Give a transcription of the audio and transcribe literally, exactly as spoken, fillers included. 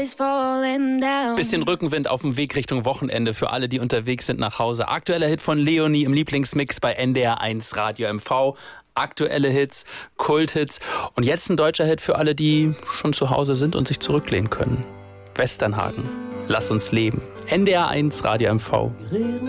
is falling down. Bisschen Rückenwind auf dem Weg Richtung Wochenende für alle, die unterwegs sind nach Hause. Aktueller Hit von Leonie im Lieblingsmix bei N D R eins Radio M V. Aktuelle Hits, Kulthits und jetzt ein deutscher Hit für alle, die schon zu Hause sind und sich zurücklehnen können. Westernhagen, lass uns leben. N D R eins Radio M V.